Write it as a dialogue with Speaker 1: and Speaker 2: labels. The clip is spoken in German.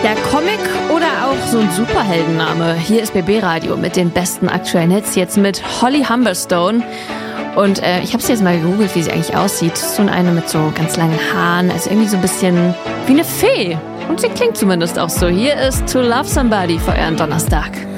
Speaker 1: Ja, Comic oder auch so ein Superheldenname. Hier ist BB Radio mit den besten aktuellen Hits. Jetzt mit Holly Humberstone. Und ich habe sie jetzt mal gegoogelt, wie sie eigentlich aussieht. So eine mit so ganz langen Haaren. Also irgendwie so ein bisschen wie eine Fee. Und sie klingt zumindest auch so. Hier ist To Love Somebody für euren Donnerstag.